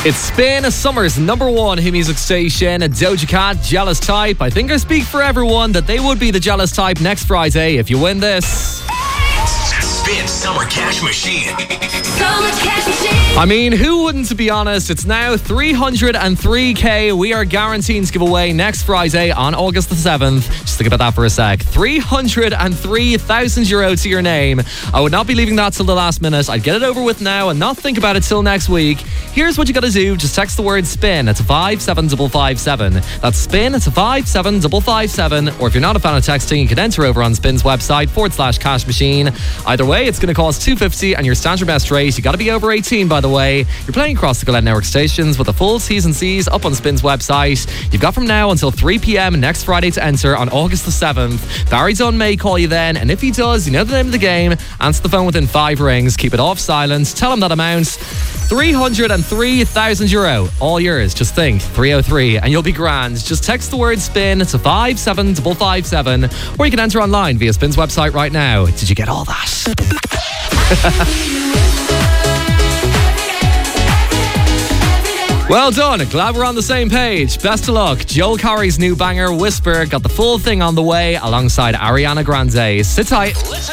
It's Spin, summer's number one hit music station. Doja Cat, Jealous Type. I think I speak for everyone that they would be the jealous type next Friday if you win this. Spin Summer Cash Machine. Summer Cash Machine. I mean, who wouldn't, to be honest? It's now 303k we are guaranteeing to give away next Friday on August the 7th. Just think about that for a sec. 303,000 euro to your name. I would not be leaving that till the last minute. I'd get it over with now and not think about it till next week. Here's what you gotta do. Just text the word SPIN to 57557. That's SPIN to 57557. Or if you're not a fan of texting, you can enter over on Spin's website /cash machine. Either way, it's gonna cost $2.50 and your standard best rate. You gotta be over 18, by the way. You're playing across the Glen Network stations with the full T's and C's up on Spin's website. You've got from now until 3 p.m. next Friday to enter on August the 7th. Barry Dunn may call you then, and if he does, you know the name of the game. Answer the phone within 5 rings. Keep it off silent. Tell him that amount. 303,000 euro. All yours. Just think 303 and you'll be grand. Just text the word SPIN to 57557, or you can enter online via Spin's website right now. Did you get all that? Well done. Glad we're on the same page. Best of luck. Joel Corry's new banger, Whisper, got the full thing on the way alongside Ariana Grande. Sit tight.